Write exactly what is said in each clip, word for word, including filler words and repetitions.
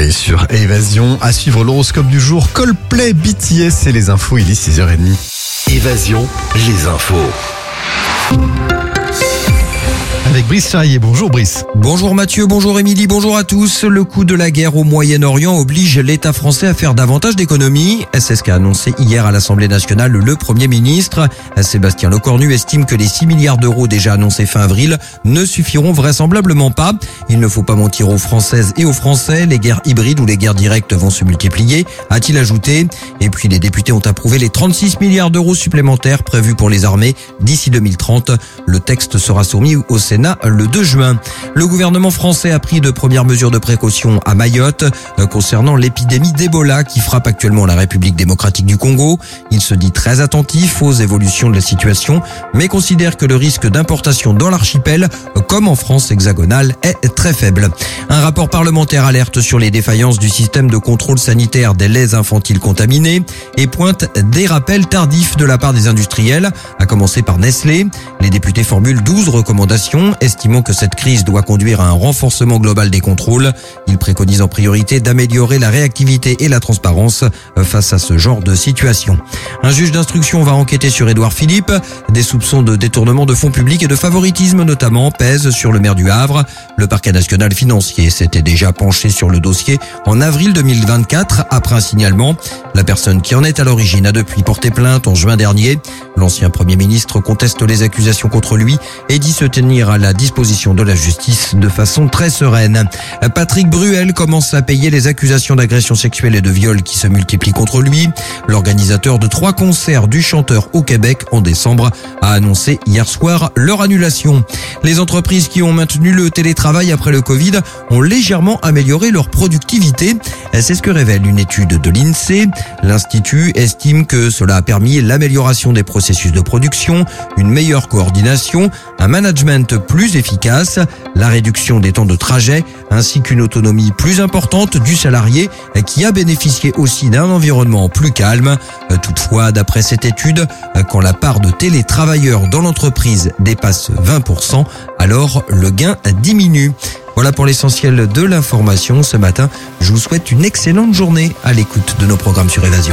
Paris sur Évasion. À suivre l'horoscope du jour, Coldplay, B T S et les infos, il est six heures trente. Évasion, les infos. Avec Brice Charrier. Bonjour Brice. Bonjour Mathieu, bonjour Émilie, bonjour à tous. Le coût de la guerre au Moyen-Orient oblige l'État français à faire davantage d'économies. C'est ce qu'a annoncé hier à l'Assemblée nationale le Premier ministre. Sébastien Lecornu estime que les six milliards d'euros déjà annoncés fin avril ne suffiront vraisemblablement pas. Il ne faut pas mentir aux Françaises et aux Français. Les guerres hybrides ou les guerres directes vont se multiplier, a-t-il ajouté. Et puis les députés ont approuvé les trente-six milliards d'euros supplémentaires prévus pour les armées d'ici deux mille trente. Le texte sera soumis au Sénat le deux juin. Le gouvernement français a pris de premières mesures de précaution à Mayotte euh, concernant l'épidémie d'Ebola qui frappe actuellement la République démocratique du Congo. Il se dit très attentif aux évolutions de la situation, mais considère que le risque d'importation dans l'archipel, euh, comme en France hexagonale, est très faible. Un rapport parlementaire alerte sur les défaillances du système de contrôle sanitaire des laits infantiles contaminés et pointe des rappels tardifs de la part des industriels, à commencer par Nestlé. Les députés formulent douze recommandations, estimant que cette crise doit conduire à un renforcement global des contrôles. Il préconise en priorité d'améliorer la réactivité et la transparence face à ce genre de situation. Un juge d'instruction va enquêter sur Édouard Philippe. Des soupçons de détournement de fonds publics et de favoritisme notamment pèsent sur le maire du Havre. Le parquet national financier s'était déjà penché sur le dossier en avril deux mille vingt-quatre après un signalement. La personne qui en est à l'origine a depuis porté plainte en juin dernier. L'ancien Premier ministre conteste les accusations contre lui et dit se tenir à la disposition de la justice de façon très sereine. Patrick Bruel commence à payer les accusations d'agression sexuelle et de viol qui se multiplient contre lui. L'organisateur de trois concerts du chanteur au Québec en décembre a annoncé hier soir leur annulation. Les entreprises qui ont maintenu le télétravail après le Covid ont légèrement amélioré leur productivité. C'est ce que révèle une étude de l'INSEE. L'Institut estime que cela a permis l'amélioration des processus de production, une meilleure coordination, un management plus efficace, la réduction des temps de trajet, ainsi qu'une autonomie plus importante du salarié qui a bénéficié aussi d'un environnement plus calme. Toutefois, d'après cette étude, quand la part de télétravailleurs dans l'entreprise dépasse vingt pour cent, alors le gain diminue. Voilà pour l'essentiel de l'information ce matin. Je vous souhaite une excellente journée à l'écoute de nos programmes sur Évasion.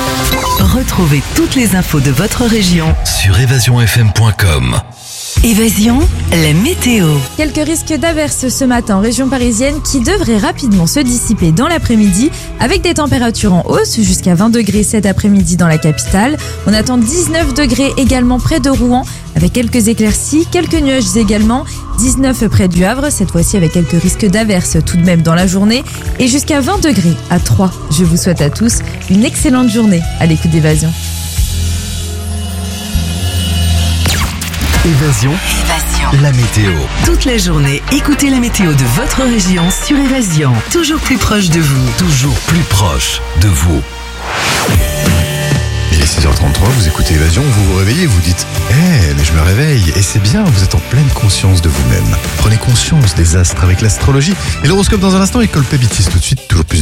Retrouvez toutes les infos de votre région Sur évasion f m point com. Évasion, la météo. Quelques risques d'averses ce matin en région parisienne qui devraient rapidement se dissiper dans l'après-midi avec des températures en hausse jusqu'à vingt degrés cet après-midi dans la capitale. On attend dix-neuf degrés également près de Rouen avec quelques éclaircies, quelques nuages également. dix-neuf près du Havre, cette fois-ci avec quelques risques d'averses tout de même dans la journée. Et jusqu'à vingt degrés à Troyes. Je vous souhaite à tous une excellente journée à l'écoute d'Évasion. Évasion, Évasion. la météo. Toute la journée, écoutez la météo de votre région sur Évasion. Toujours plus proche de vous. Toujours plus proche de vous. Il est six heures trente-trois, vous écoutez Évasion, vous vous réveillez, vous dites « Eh, mais je me réveille !» Et c'est bien, vous êtes en pleine conscience de vous-même. Prenez conscience des astres avec l'astrologie. Et l'horoscope dans un instant et Coldplay B T S tout de suite, toujours plus